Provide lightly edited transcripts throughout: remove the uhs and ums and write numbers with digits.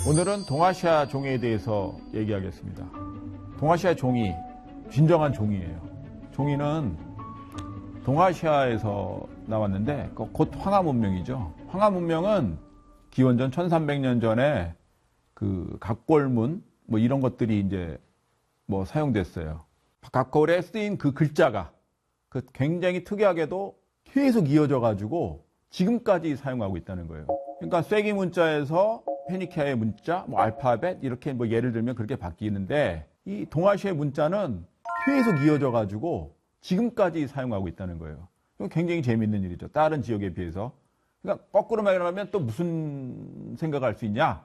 오늘은 동아시아 종이에 대해서 얘기하겠습니다. 동아시아 종이, 진정한 종이에요. 종이는 동아시아에서 나왔는데 곧 황하 문명이죠. 황하 문명은 기원전 1300년 전에 그 각골문 뭐 이런 것들이 이제 뭐 사용됐어요. 각골에 쓰인 그 글자가 그 굉장히 특이하게도 계속 이어져 가지고 지금까지 사용하고 있다는 거예요. 그러니까 쐐기 문자에서 페니키아의 문자, 뭐 알파벳 이렇게 뭐 예를 들면 그렇게 바뀌는데 이 동아시아의 문자는 계속 이어져 가지고 지금까지 사용하고 있다는 거예요. 이건 굉장히 재미있는 일이죠. 다른 지역에 비해서. 그러니까 거꾸로 말하면 또 무슨 생각할 수 있냐?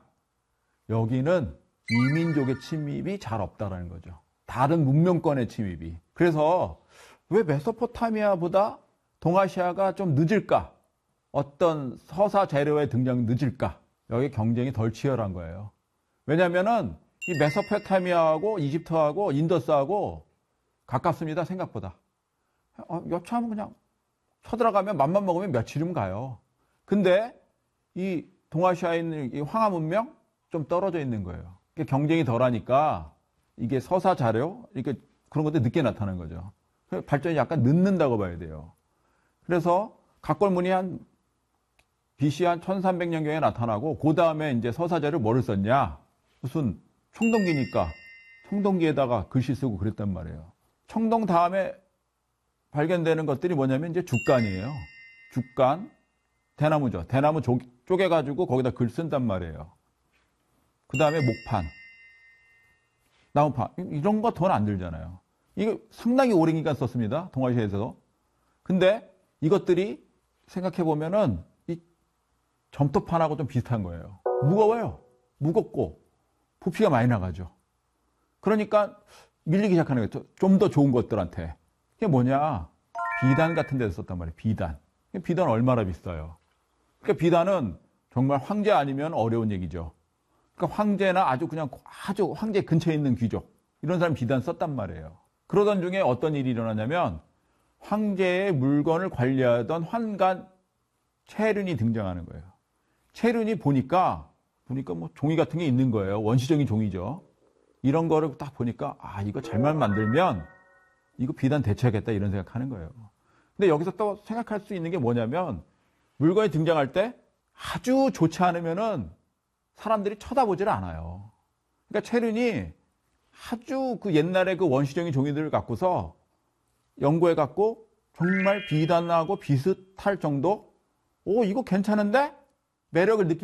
여기는 이민족의 침입이 잘 없다라는 거죠. 다른 문명권의 침입이. 그래서 왜 메소포타미아보다 동아시아가 좀 늦을까? 어떤 서사 재료의 등장 늦을까? 여기 경쟁이 덜 치열한 거예요. 왜냐면은 이 메소포타미아하고 이집트하고 인더스하고 가깝습니다, 생각보다. 여차하면 그냥 쳐들어가면 맘만 먹으면 며칠이면 가요. 근데 이 동아시아에 있는 이 황하 문명 좀 떨어져 있는 거예요. 경쟁이 덜하니까 이게 서사 자료, 이렇게 그런 것들이 늦게 나타나는 거죠. 발전이 약간 늦는다고 봐야 돼요. 그래서 각골문이 BC 한 1300년경에 나타나고, 그 다음에 이제 서사자를 뭐를 썼냐? 무슨 청동기니까 청동기에다가 글씨 쓰고 그랬단 말이에요. 청동 다음에 발견되는 것들이 뭐냐면 이제 죽간이에요. 죽간, 대나무죠. 대나무 쪼개가지고 거기다 글 쓴단 말이에요. 그 다음에 목판, 나무판. 이런 거 돈 안 들잖아요. 이거 상당히 오랜 기간 썼습니다. 동아시아에서도. 근데 이것들이 생각해보면은 이 점토판하고 좀 비슷한 거예요. 무거워요. 무겁고 부피가 많이 나가죠. 그러니까 밀리기 시작하는 거예요. 좀 더 좋은 것들한테. 그게 뭐냐? 비단 같은 데서 썼단 말이에요. 비단. 비단 얼마나 비싸요? 그러니까 비단은 정말 황제 아니면 어려운 얘기죠. 그러니까 황제나 아주 황제 근처에 있는 귀족, 이런 사람 비단 썼단 말이에요. 그러던 중에 어떤 일이 일어나냐면 황제의 물건을 관리하던 환관 체륜이 등장하는 거예요. 체륜이 보니까 뭐 종이 같은 게 있는 거예요. 원시적인 종이죠. 이런 거를 딱 보니까 이거 잘만 만들면 이거 비단 대체하겠다 이런 생각하는 거예요. 근데 여기서 또 생각할 수 있는 게 뭐냐면 물건이 등장할 때 아주 좋지 않으면은 사람들이 쳐다보질 않아요. 그러니까 체륜이 아주 그 옛날에 그 원시적인 종이들을 갖고서 연구해 갖고 정말 비단하고 비슷할 정도? 이거 괜찮은데? 매력을 느끼